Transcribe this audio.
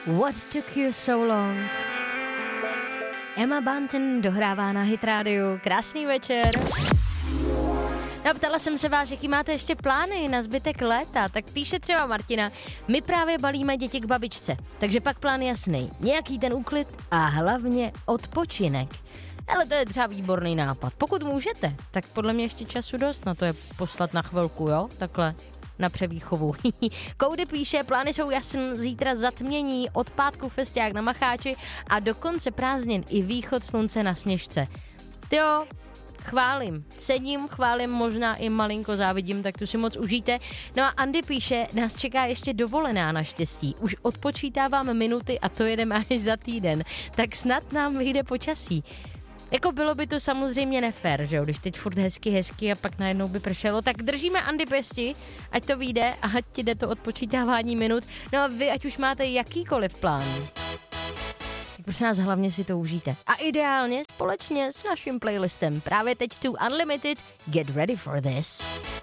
What took you so long? Emma Bunton dohrává na Hit Radio. Krásný večer. No, ptala jsem se vás, jaký máte ještě plány na zbytek léta, tak píše třeba Martina, my právě balíme děti k babičce, takže pak plán jasný, nějaký ten úklid a hlavně odpočinek. Ale to je třeba výborný nápad. Pokud můžete, tak podle mě ještě času dost na to je poslat na chvilku, jo, takhle na převýchovu. Koudy píše, plány jsou jasný, zítra zatmění, od pátku festiák na Macháči a do konce prázdnin i východ slunce na Sněžce. Jo, chválím, cením, chválím, možná i malinko závidím, tak tu si moc užijte. No a Andy píše, nás čeká ještě dovolená naštěstí. Už odpočítávám minuty a to jedeme až za týden. Tak snad nám vyjde počasí. Jako bylo by to samozřejmě nefér, že jo, když teď furt hezky a pak najednou by pršelo, tak držíme Andy pěsti, ať to vyjde a ať ti jde to odpočítávání minut. No a vy, ať už máte jakýkoliv plán, tak prosím nás hlavně si to užijte. A ideálně společně s naším playlistem. Právě teď tu Unlimited, get ready for this.